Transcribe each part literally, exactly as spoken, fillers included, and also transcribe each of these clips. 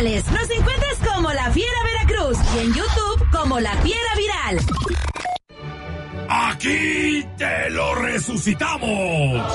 sociales. Nos encuentras como La Fiera Veracruz y en YouTube como La Fiera Viral. Aquí te lo resucitamos.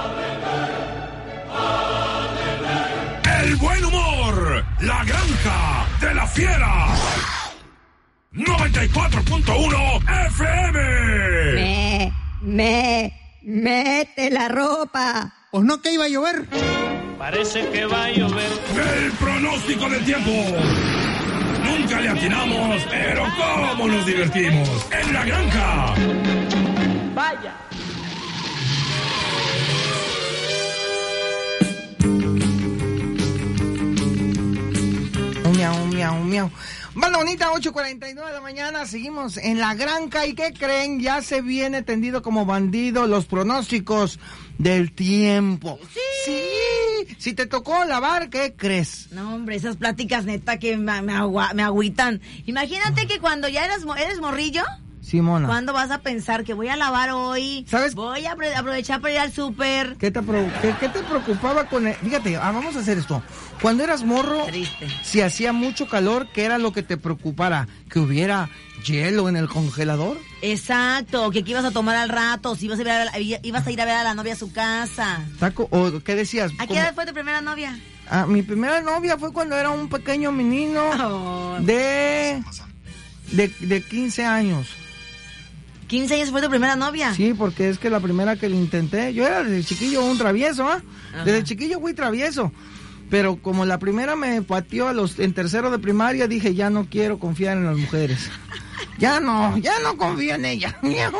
El buen humor, la granja de la fiera. noventa y cuatro punto uno F M. Me, me, mete la ropa. ¿Pues no que iba a llover? Parece que va a llover. El pronóstico del tiempo. Nunca le atinamos, pero cómo nos divertimos. En la granja. Vaya. Miau, miau, miau. Banda bonita, ocho cuarenta y nueve de la mañana, seguimos en la granja. ¿Y qué creen? Ya se viene tendido como bandido los pronósticos del tiempo. Sí. Sí. Si te tocó lavar, ¿qué crees? No, hombre, esas pláticas neta que me, me, agua, me agüitan. Imagínate que cuando ya eres, eres morrillo, Simona, ¿cuándo vas a pensar que voy a lavar hoy? ¿Sabes? Voy a apro- aprovechar para ir al súper. ¿Qué te, pro- qué, qué te preocupaba con el... Fíjate, ah, vamos a hacer esto. Cuando eras morro, Triste. si hacía mucho calor, ¿qué era lo que te preocupara? ¿Que hubiera hielo en el congelador? Exacto, que, que ibas a tomar al rato, si ibas a ir a, ver, ibas a ir a ver a la novia a su casa. ¿Taco? ¿O qué decías? ¿A qué ¿Cómo? edad fue tu primera novia? Ah, mi primera novia fue cuando era un pequeño menino Oh. de, de de quince años. quince años fue tu primera novia. Sí, porque es que la primera que le intenté, yo era desde chiquillo un travieso, ¿ah? ¿eh? Desde chiquillo fui travieso. Pero como la primera me pateó a los en tercero de primaria, dije, ya no quiero confiar en las mujeres. Ya no, ya no confío en ella.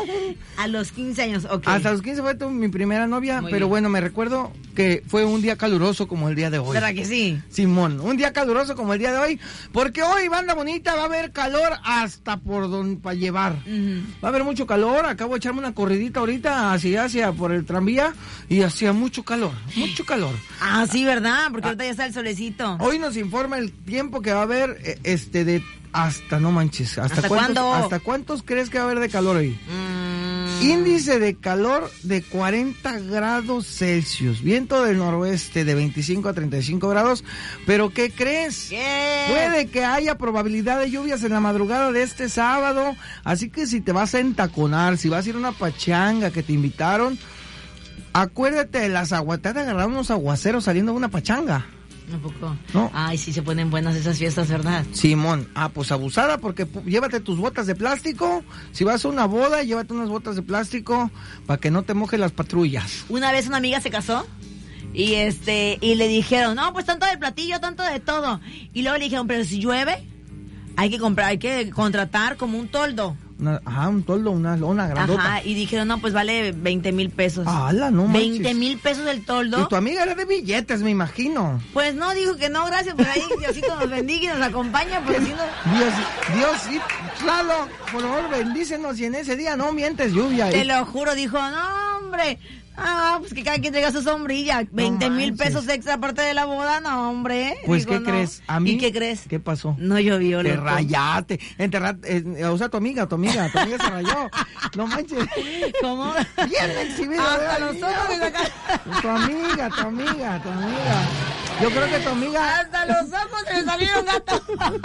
A los quince años, ok. Hasta los quince fue tu, mi primera novia, Muy pero bien. bueno, me recuerdo que fue un día caluroso como el día de hoy. ¿Verdad que sí? Simón, un día caluroso como el día de hoy, porque hoy, banda bonita, va a haber calor hasta por donde para llevar. Uh-huh. Va a haber mucho calor, acabo de echarme una corridita ahorita hacia, hacia por el tranvía y hacía mucho calor, mucho calor. Ah, sí, ¿verdad? Porque ahorita ya está el solecito. Hoy nos informa el tiempo que va a haber, eh, este, de hasta, no manches, ¿hasta, ¿Hasta cuántos, cuándo? ¿hasta cuántos crees que va a haber de calor hoy? Mm. Índice de calor de cuarenta grados Celsius, viento del noroeste de veinticinco a treinta y cinco grados, pero ¿qué crees? ¿Qué? Puede que haya probabilidad de lluvias en la madrugada de este sábado, así que si te vas a entaconar, si vas a ir a una pachanga que te invitaron, acuérdate de las aguas, te han agarrado unos aguaceros saliendo de una pachanga. ¿A poco? No. Ay, sí se ponen buenas esas fiestas, ¿verdad? Simón, ah, pues abusada, porque pu- llévate tus botas de plástico. Si vas a una boda, llévate unas botas de plástico para que no te mojen las patrullas. Una vez una amiga se casó y este y le dijeron, no, pues tanto del platillo, tanto de todo. Y luego le dijeron, pero si llueve, hay que comprar, hay que contratar como un toldo. Una, ajá, un toldo, una lona grandota. Ajá, y dijeron, no, pues vale veinte mil pesos. ¡Hala, no manches! veinte mil pesos el toldo. Y tu amiga era de billetes, me imagino. Pues no, dijo que no, gracias, pero ahí Diosito nos bendiga y nos acompaña, porque si no... Dios, Dios, sí, Lalo, por favor, bendícenos y en ese día no mientes lluvia. Te Y- lo juro, dijo, no, hombre. Ah, pues que cada quien traiga su sombrilla. veinte mil manches. pesos extra aparte de la boda, no, hombre. Pues, Digo, ¿qué no. crees? ¿A mí? ¿Y qué crees? ¿Qué pasó? No llovió, Te loco. rayaste, enterraste, eh, o sea, tu amiga, tu amiga, tu amiga se rayó. No manches. ¿Cómo? Bien exhibido. Hasta ¿verdad? los ojos me saca- Tu amiga, tu amiga, tu amiga. Yo creo que tu amiga, Hasta los ojos se me salieron gatos.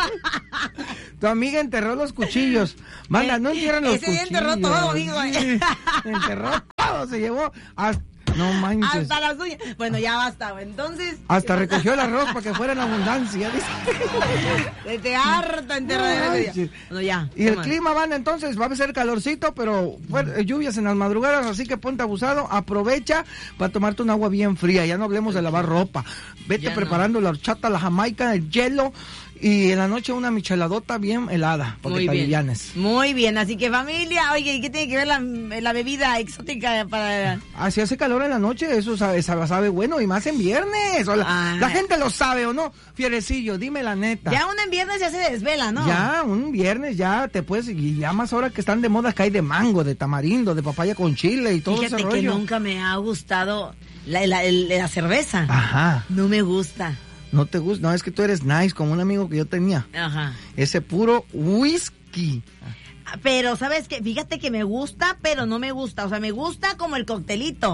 tu amiga enterró los cuchillos. Manda, no entierran los Ese día cuchillos. enterró todo, digo, eh. Sí, enterró todo, se llevó hasta, no manches. Hasta las uñas. Bueno, ya basta, güey. Entonces... Hasta recogió el arroz para que fuera en abundancia. dice. Te, te harta enterrar No ese manches. día. Bueno, ya. Y el toma. clima, van entonces, va a ser calorcito, pero fuer- lluvias en las madrugadas, así que ponte abusado, aprovecha para tomarte un agua bien fría, ya no hablemos de lavar ropa, vete Ya no. preparando la horchata, la jamaica, el hielo, y en la noche una micheladota bien helada, para que Muy te bien. alivianes. Muy bien, así que familia, oye, ¿y qué tiene que ver la, la bebida exótica para...? Así hace calor en la noche, eso sabe, sabe, sabe bueno, y más en viernes, o la, Ay. la gente lo sabe o no, fierecillo, dime la neta. Ya uno en viernes ya se desvela, ¿no? Ya, un viernes ya te puedes, y ya más ahora que están de moda que hay de mango, de tamarindo, de papaya con chile y todo Fíjate ese que rollo. nunca me ha gustado la, la, el- la cerveza. Ajá. No me gusta. No te gusta, no, es que tú eres nice, como un amigo que yo tenía. Ajá. Ese puro whisky. Pero, ¿sabes qué? Fíjate que me gusta, pero no me gusta. O sea, me gusta como el coctelito.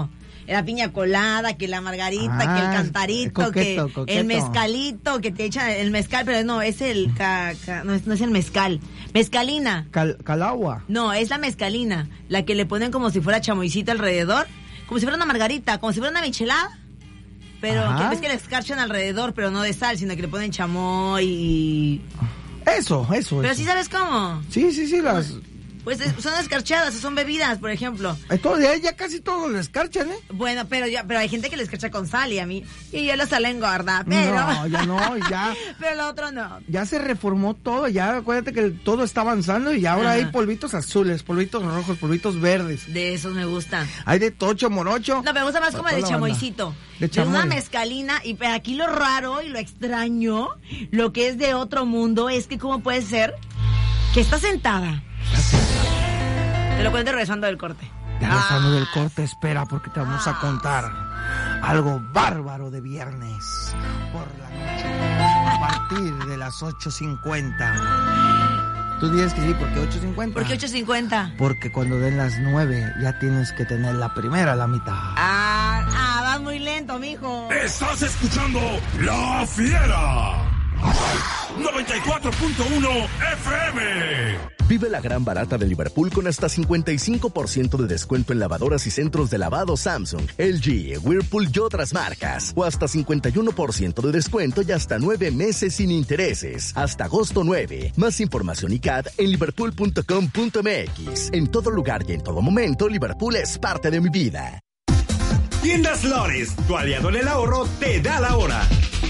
la piña colada, que la margarita, Ah, que el cantarito, coqueto, que coqueto. el mezcalito, que te echan el mezcal, pero no, es el ca, ca- no, es, no es el mezcal, mezcalina. Cal- calagua. No, es la mezcalina, la que le ponen como si fuera chamoycito alrededor, como si fuera una margarita, como si fuera una michelada. Pero Ajá. que ves que le escarchan alrededor, pero no de sal, sino que le ponen chamoy y... Eso, eso. Pero eso. sí sabes cómo. Sí, sí, sí, las... Pues es- son escarchadas, son bebidas, por ejemplo. Entonces, ya, ya casi todos le escarchan, ¿eh? Bueno, pero ya, pero hay gente que le escarcha con sal y a mí, y yo la sal engorda, pero... No, ya no, ya... pero lo otro no. Ya se reformó todo, ya acuérdate que todo está avanzando y ahora Ajá. hay polvitos azules, polvitos rojos, polvitos verdes. De esos me gusta. Hay de tocho, morocho. No, me gusta más como Para de toda la banda. chamoycito. De De una chamoy. mezcalina. Y pero aquí lo raro y lo extraño, lo que es de otro mundo, es que cómo puede ser que está sentada. Te lo cuento regresando del corte. Regresando del corte, espera porque te vamos a contar algo bárbaro de viernes por la noche a partir de las ocho cincuenta. Tú dices que sí, ¿por qué ocho cincuenta? ¿Por qué ocho cincuenta? Porque cuando den las nueve ya tienes que tener la primera a la mitad. Ah, ah, vas muy lento, mijo. Estás escuchando La Fiera. noventa y cuatro punto uno F M. Vive la gran barata de Liverpool con hasta cincuenta y cinco por ciento de descuento en lavadoras y centros de lavado Samsung, L G, Whirlpool y otras marcas. O hasta cincuenta y uno por ciento de descuento y hasta nueve meses sin intereses. Hasta agosto nueve. Más información y C A D en liverpool punto com punto m x. En todo lugar y en todo momento, Liverpool es parte de mi vida. Tiendas Lores, tu aliado en el ahorro, te da la hora.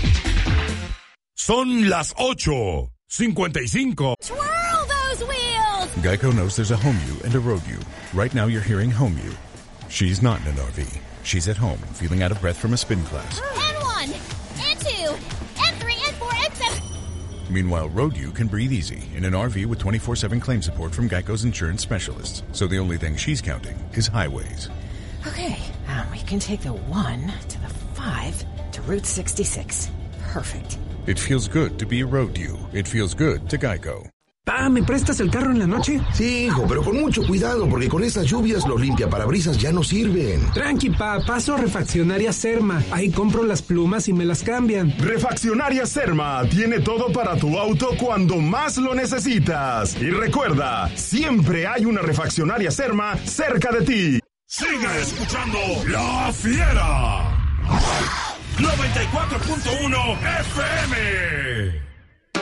Son las ocho cincuenta y cinco. Twirl those wheels! Geico knows there's a home you and a road you. Right now you're hearing home you. She's not in an R V. She's at home, feeling out of breath from a spin class. And one, and two, and three, and four, and seven. Meanwhile, road you can breathe easy in an R V with twenty-four seven claim support from Geico's insurance specialists. So the only thing she's counting is highways. Okay, um, we can take the one to the five to Route sixty-six. Perfect. It feels good to be a road you. It feels good to Geico. Pa, ¿me prestas el carro en la noche? Sí, hijo, pero con mucho cuidado, porque con estas lluvias los limpiaparabrisas ya no sirven. Tranqui, pa, paso a Refaccionaria Serma. Ahí compro las plumas y me las cambian. Refaccionaria Serma tiene todo para tu auto cuando más lo necesitas. Y recuerda, siempre hay una Refaccionaria Serma cerca de ti. Sigue escuchando La Fiera. noventa y cuatro punto uno F M.